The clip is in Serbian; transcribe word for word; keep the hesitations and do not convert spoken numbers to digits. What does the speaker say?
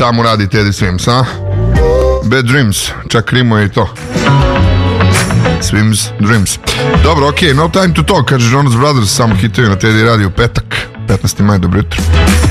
šta mu radi Teddy Swims, a? Bad Dreams, čak rimo je i to. Swims Dreams. Dobro, okej, okay, No Time to Talk, kaže Jonas Brothers, samo hitovi na Teddy radio, petak, petnaesti maj, dobro jutro.